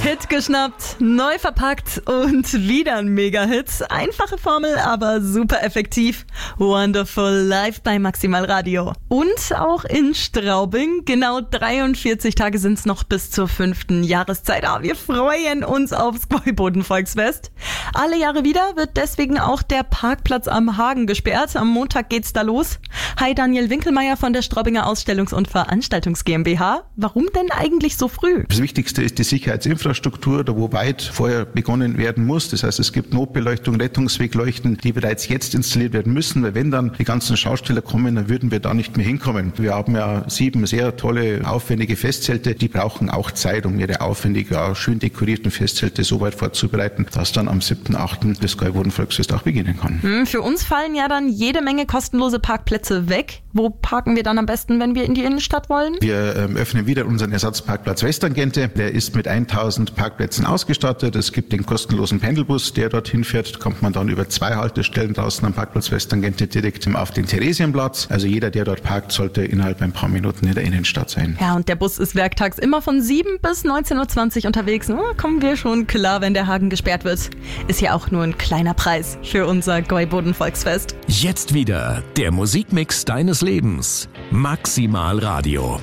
Hit geschnappt, neu verpackt und wieder ein Mega-Hit. Einfache Formel, aber super effektiv. Wonderful live bei Maximal Radio. Und auch in Straubing. Genau 43 Tage sind's noch bis zur 5. Jahreszeit. Wir freuen uns aufs Gäuboden-Volksfest. Alle Jahre wieder wird deswegen auch der Parkplatz am Hagen gesperrt. Am Montag geht's da los. Hi, Daniel Winkelmeier von der Straubinger Ausstellungs- und Veranstaltungs GmbH. Warum denn eigentlich so früh? Das Wichtigste ist die Sicherheitsinfrastruktur, da wo weit vorher begonnen werden muss. Das heißt, es gibt Notbeleuchtung, Rettungswegleuchten, die bereits jetzt installiert werden müssen, weil wenn dann die ganzen Schausteller kommen, dann würden wir da nicht mehr hinkommen. Wir haben ja 7 sehr tolle, aufwendige Festzelte, die brauchen auch Zeit, um ihre aufwendig, schön dekorierten Festzelte so weit vorzubereiten, dass dann am 7.8. das Gäuboden-Volksfest auch beginnen kann. Für uns fallen ja dann jede Menge kostenlose Parkplätze weg. Wo parken wir dann am besten, wenn wir in die Innenstadt wollen? Wir öffnen wieder unseren Ersatzparkplatz Westtangente. Der ist mit 1000 Parkplätzen ausgestattet. Es gibt den kostenlosen Pendelbus, der dorthin fährt. Da kommt man dann über 2 Haltestellen draußen am Parkplatz Westtangente direkt auf den Theresienplatz. Also jeder, der dort parkt, sollte innerhalb ein paar Minuten in der Innenstadt sein. Ja, und der Bus ist werktags immer von 7 bis 19.20 Uhr unterwegs. Kommen wir schon klar, wenn der Hagen gesperrt wird. Ist ja auch nur ein kleiner Preis für unser Gäuboden-Volksfest. Jetzt wieder der Musikmix deines Lebens. Maximal Radio.